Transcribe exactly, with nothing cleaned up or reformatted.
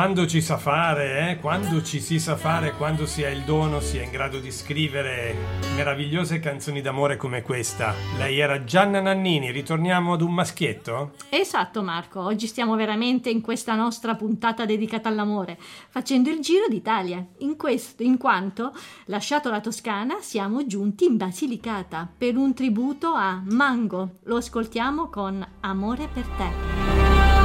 quando ci sa fare, eh? Quando ci si sa fare, quando si ha il dono, si è in grado di scrivere meravigliose canzoni d'amore come questa. Lei era Gianna Nannini, ritorniamo ad un maschietto? Esatto Marco, oggi stiamo veramente in questa nostra puntata dedicata all'amore, facendo il giro d'Italia, in questo, in quanto, lasciato la Toscana, siamo giunti in Basilicata per un tributo a Mango. Lo ascoltiamo con Amore per te.